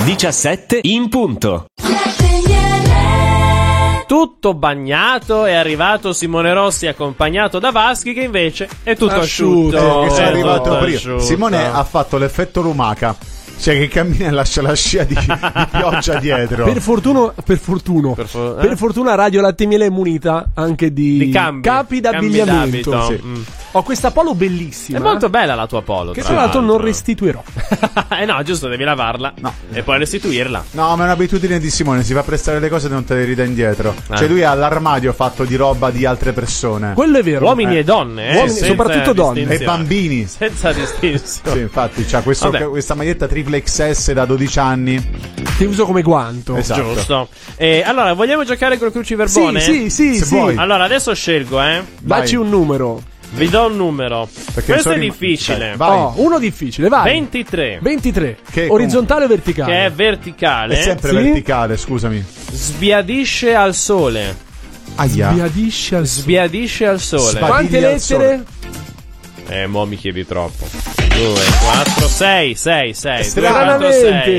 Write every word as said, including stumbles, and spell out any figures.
diciassette in punto. Tutto bagnato è arrivato Simone Rossi accompagnato da Vaschi che invece è tutto asciutto, asciutto che sono è arrivato tutto prima. asciutto. Simone ha fatto l'effetto lumaca, cioè che cammina e lascia la scia di, di pioggia dietro. Per fortuna, per fortuna, Per fo- eh? per fortuna Radio Latte Miele è munita anche di, Di cambi, capi cambi d'abbigliamento. d'abito. Sì. Mm. Ho questa polo bellissima È molto bella la tua polo, che tra tra l'altro non l'altro. restituirò. Eh no, giusto, devi lavarla No. e poi restituirla. No, ma è un'abitudine di Simone, si fa prestare le cose e non te le ridà indietro. Eh. Cioè lui ha l'armadio fatto di roba di altre persone. Quello è vero. Uomini Eh. e donne, eh, Uomini, senza soprattutto donne. E distinzione. bambini. Senza distinzione. Sì, infatti c'ha questo, Vabbè. questa maglietta triple X S da dodici anni. Che uso come guanto. Esatto. Giusto. Eh, allora, vogliamo giocare col Sì, cruciverbone? sì, sì, Se sì. vuoi. Allora, adesso scelgo, eh. Dacci Vai. un numero. Vi do un numero. Perché Questo è sono rim- difficile. cioè, vai. Oh, uno difficile, vai. ventitré. ventitré. Che Orizzontale o verticale? Che è verticale. È sempre Sì? verticale, scusami. Sbiadisce al sole. Aia. Sbiadisce al Sbiadisce al sole. Sba- Quante Sbadiglia al lettere? Eh, mo mi chiedi troppo. due, quattro, sei, sei, sei. Stranamente. due, quattro, sei.